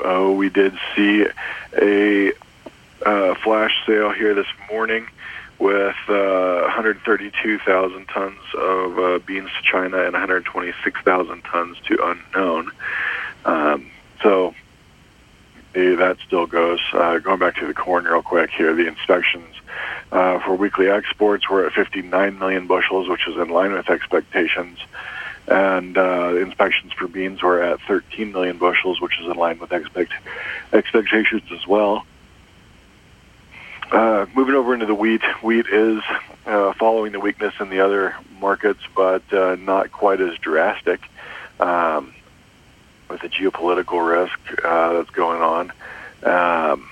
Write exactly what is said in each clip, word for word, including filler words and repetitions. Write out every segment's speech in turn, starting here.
Oh, we did see a uh, flash sale here this morning with uh, one hundred thirty-two thousand tons of uh, beans to China and one hundred twenty-six thousand tons to unknown. Um, so eh, that still goes. Uh, going back to the corn real quick here, the inspections uh, for weekly exports were at fifty-nine million bushels, which is in line with expectations. And uh, inspections for beans were at thirteen million bushels, which is in line with expect- expectations as well. Uh, moving over into the wheat, wheat is uh, following the weakness in the other markets, but uh, not quite as drastic um, with the geopolitical risk uh, that's going on. Um,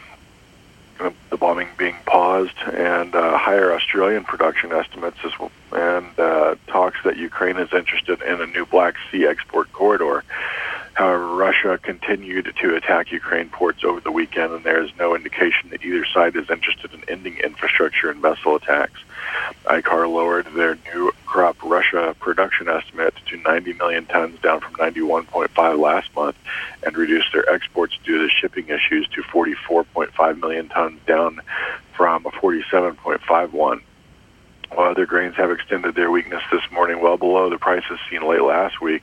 the bombing being paused, and uh, higher Australian production estimates, as well, and uh, talks that Ukraine is interested in a new Black Sea export corridor. However, Russia continued to attack Ukraine ports over the weekend, and there is no indication that either side is interested in ending infrastructure and vessel attacks. I C A R lowered their new crop Russia production estimate to ninety million tons, down from ninety-one point five last month, and reduced their exports due to shipping issues to forty-four point five million tons, down from forty-seven point five one. While other grains have extended their weakness this morning well below the prices seen late last week,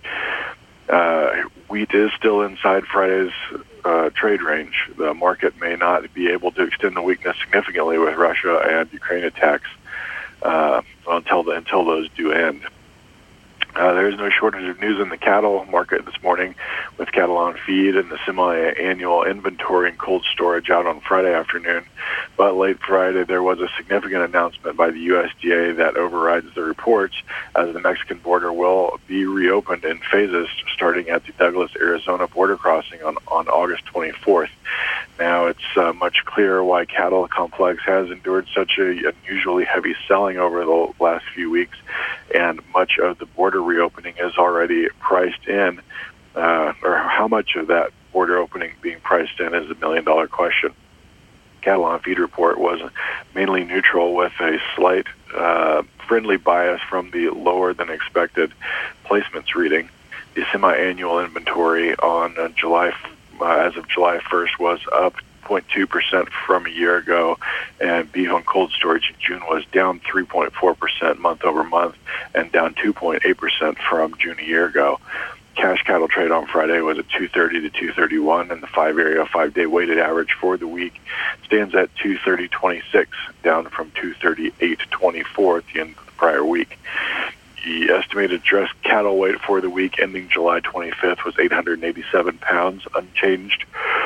uh, wheat is still inside Friday's uh, trade range. The market may not be able to extend the weakness significantly with Russia and Ukraine attacks uh, until the, until those do end. Uh, there is no shortage of news in the cattle market this morning, with cattle on feed and the semi-annual inventory and cold storage out on Friday afternoon. But late Friday, there was a significant announcement by the U S D A that overrides the reports, as the Mexican border will be reopened in phases starting at the Douglas, Arizona border crossing on, on August twenty-fourth. Now, it's uh, much clearer why cattle complex has endured such a unusually heavy selling over the last few weeks, and much of the border reopening is already priced in, uh, or how much of that border opening being priced in is a million-dollar question. Cattle on feed report was mainly neutral, with a slight uh, friendly bias from the lower-than-expected placements reading. The semi-annual inventory on uh, July Uh, as of July first was up zero point two percent from a year ago, and beef on cold storage in June was down three point four percent month over month and down two point eight percent from June a year ago. Cash cattle trade on Friday was at two thirty to two thirty-one, and the five area five-day weighted average for the week stands at two thirty twenty-six, down from two thirty-eight twenty-four at the end of the prior week. The estimated dressed cattle weight for the week ending July twenty-fifth was eight hundred eighty-seven pounds, unchanged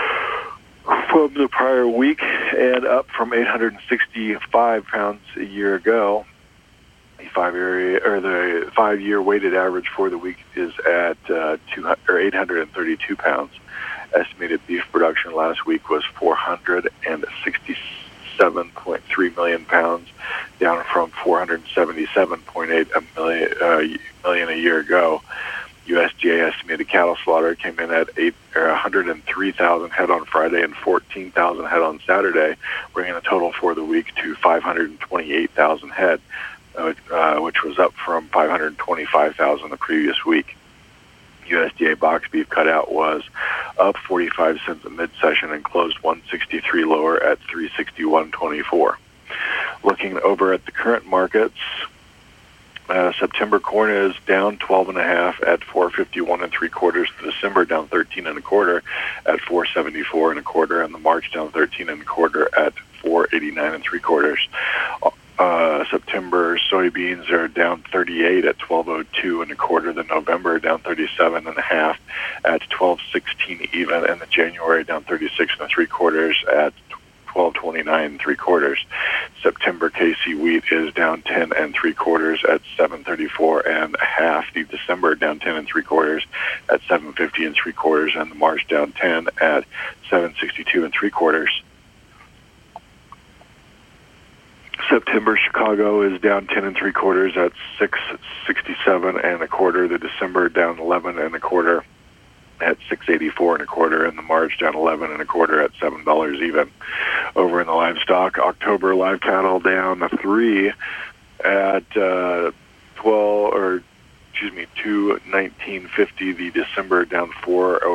from the prior week and up from eight hundred sixty-five pounds a year ago. The five area or the five-year weighted average for the week is at uh, two hundred, or eight hundred thirty-two pounds. Estimated beef production last week was four hundred sixty-seven point three million pounds, down from four hundred seventy-seven point eight million, uh, million a year ago. U S D A estimated cattle slaughter came in at eight, or one hundred three thousand head on Friday and fourteen thousand head on Saturday, bringing the total for the week to five hundred twenty-eight thousand head, uh, uh, which was up from five hundred twenty-five thousand the previous week. U S D A box beef cutout was up forty-five cents at mid-session and closed one sixty-three lower at three sixty-one twenty-four. Looking over at the current markets, uh, September corn is down twelve and a half at four fifty-one and three quarters. December down thirteen and a quarter at four seventy-four and a quarter, and the March down thirteen and a quarter at four eighty-nine and three quarters. Uh, September soybeans are down thirty-eight at twelve oh two and a quarter. The November down thirty-seven and a half at twelve sixteen even, and the January down thirty-six and three quarters at twelve twenty-nine and three quarters. September K C wheat is down ten and three quarters at seven thirty-four and a half. The December down ten and three quarters at seven fifty and three quarters, and the March down ten at seven sixty-two and three quarters. September Chicago is down ten and three quarters at six sixty-seven and a quarter. The December down eleven and a quarter at six eighty-four and a quarter, and the March down eleven and a quarter at seven dollars even. Over in the livestock, October live cattle down three at uh, twelve or excuse me two nineteen fifty. The December down four